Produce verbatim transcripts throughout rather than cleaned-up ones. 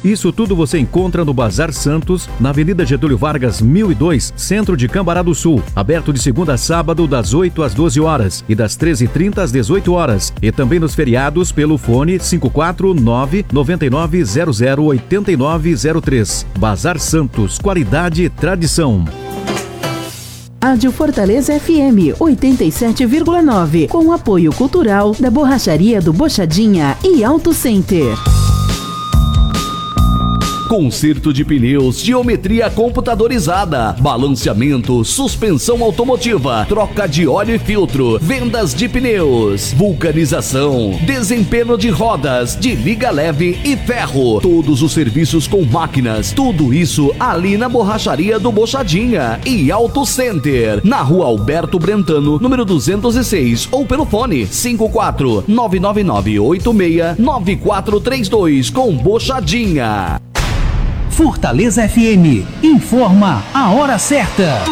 Isso tudo você encontra no Bazar Santos, na Avenida Getúlio Vargas, mil e dois, centro de Cambará do Sul. Aberto de segunda a sábado, das oito às doze horas e das treze e trinta às dezoito horas. E também nos feriados pelo fone cinco quatro nove, nove nove zero zero, oito nove zero três. Bazar Santos, qualidade e tradição. Rádio Fortaleza F M oitenta e sete vírgula nove, com apoio cultural da Borracharia do Bochadinha e Auto Center. Conserto de pneus, geometria computadorizada, balanceamento, suspensão automotiva, troca de óleo e filtro, vendas de pneus, vulcanização, desempenho de rodas, de liga leve e ferro. Todos os serviços com máquinas, tudo isso ali na Borracharia do Bochadinha e Auto Center, na Rua Alberto Brentano, número duzentos e seis, ou pelo fone cinco quatro nove nove nove oito seis nove quatro três dois com Bochadinha. Fortaleza F M informa a hora certa.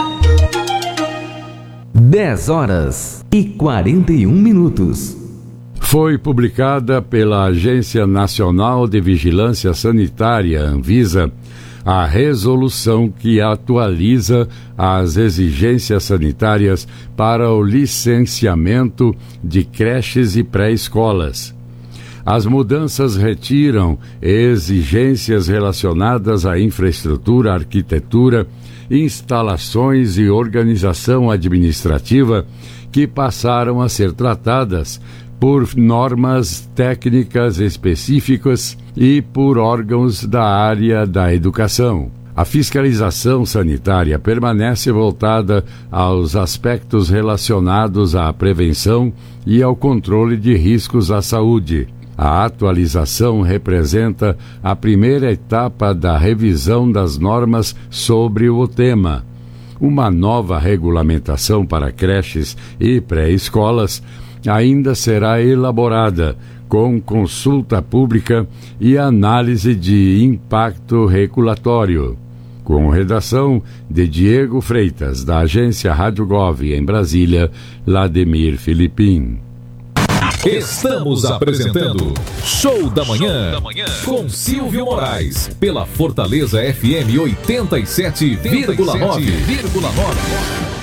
dez horas e quarenta e um minutos. Foi publicada pela Agência Nacional de Vigilância Sanitária, Anvisa, a resolução que atualiza as exigências sanitárias para o licenciamento de creches e pré-escolas. As mudanças retiram exigências relacionadas à infraestrutura, arquitetura, instalações e organização administrativa que passaram a ser tratadas por normas técnicas específicas e por órgãos da área da educação. A fiscalização sanitária permanece voltada aos aspectos relacionados à prevenção e ao controle de riscos à saúde. A atualização representa a primeira etapa da revisão das normas sobre o tema. Uma nova regulamentação para creches e pré-escolas ainda será elaborada, com consulta pública e análise de impacto regulatório. Com redação de Diego Freitas, da agência Rádio Gov em Brasília, Lademir Filipim. Estamos apresentando Show da Manhã com Silvio Moraes pela Fortaleza F M oitenta e sete vírgula nove.